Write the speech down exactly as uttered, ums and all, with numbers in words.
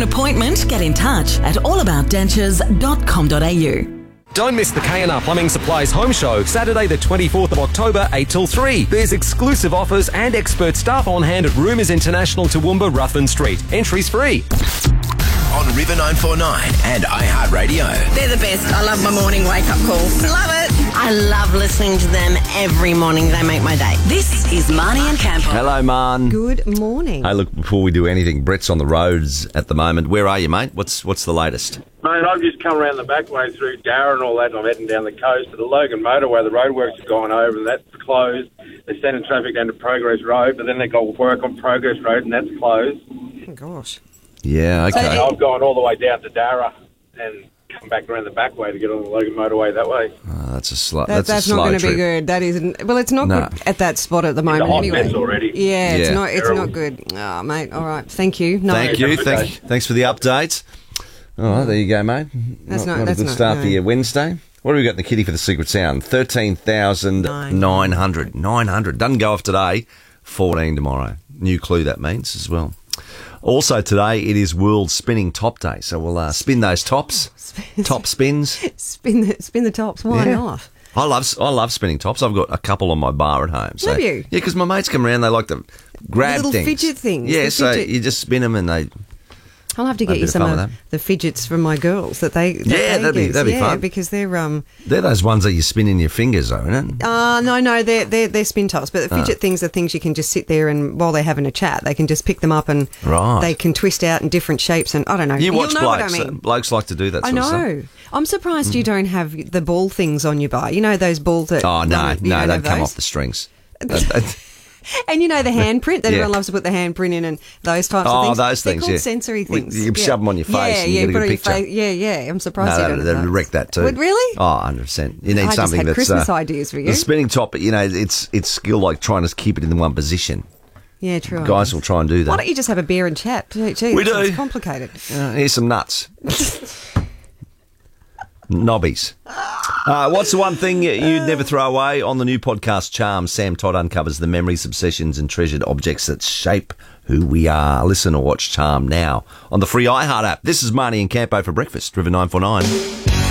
an appointment, get in touch at allaboutdentures dot com dot a u. Don't miss the K and R Plumbing Supplies Home Show, Saturday the twenty-fourth of October, eight till three. There's exclusive offers and expert staff on hand at Roomers International, Toowoomba, Ruthven Street. Entries free. On River nine forty-nine and iHeartRadio. They're the best. I love my morning wake-up call. Love it. I love listening to them every morning. They make my day. This is Marnie and Campo. Hello, Man. Good morning. Hey, look, before we do anything, Brett's on the roads at the moment. Where are you, mate? What's what's the latest? Mate, I've just come around the back way through Darra and all that, and I'm heading down the coast to the Logan motorway. The roadworks have gone over, and that's closed. They're sending traffic down to Progress Road, but then they've got work on Progress Road, and that's closed. Oh, gosh. Yeah, okay. And I've gone all the way down to Darra and come back around the back way to get on the Logan motorway that way. Oh, that's a slow. That, that's that's a slow not going to trip. be good. That isn't. Well, it's not No. good at that spot at the moment. It's a hot anyway. mess already. Yeah, it's Yeah. not. It's Terrible. not good. Oh, mate. All right. Thank you. No. Thank you. Okay. Thank, thanks for the update. All right, there you go, mate. That's not, not- not that's a good not- start no. for your Wednesday. What have we got in the kitty for the Secret Sound? thirteen thousand nine hundred. nine hundred. Doesn't go off today. fourteen tomorrow. New clue that means as well. Also today, it is World Spinning Top Day. So we'll uh, spin those tops. Top spins. Spin the spin the tops. Why Yeah. not? I love I love spinning tops. I've got a couple on my bar at home. So, Have you? Yeah, because my mates come around, they like to grab little things. fidget things, Yeah, the so fidget- you just spin them and they... I'll have to Have get a you bit of some fun of with that. the fidgets from my girls that they. That Yeah, they that'd be- use. that'd be yeah, fun. because they're um. They're those ones that you spin in your fingers, though, isn't it? Uh, no, no, they're, they're, they're spin tops, but the Ah. fidget things are things you can just sit there and while they're having a chat, they can just pick them up and Right. they can twist out in different shapes and I don't know. You watch You'll know blokes. what I mean. Blokes like to do that I sort of stuff. know. I'm surprised you don't have the ball things on your bar. You know those balls that... Oh, no, you no, don't they'd have come those? off the strings. They'd- they'd- And you know the handprint? That Yeah. Everyone loves to put the handprint in and those types Oh, of things. those They're things, called yeah. sensory Well, things. you can shove 'em on your face yeah, and you yeah, get a put good it on your picture. face. Yeah, yeah. I'm surprised you no, don't they'd have those. wreck that too. Would really? Oh, one hundred percent. You need I just something had that's... Christmas uh, ideas for you. The spinning top, you know, it's it's skill like trying to keep it in one position. Yeah, true. Guys will try and do that. Why don't you just have a beer and chat? Gee, gee, We that sounds do. complicated. Uh, here's some nuts. Knobbies. Uh, what's the one thing you'd never throw away? On the new podcast, Charm, Sam Todd uncovers the memories, obsessions and treasured objects that shape who we are. Listen or watch Charm now on the free iHeart app. This is Marnie and Campo for breakfast, River nine forty-nine.